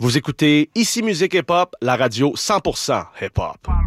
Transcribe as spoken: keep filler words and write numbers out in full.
Vous écoutez Ici Musique Hip Hop, la radio cent pour cent hip hop.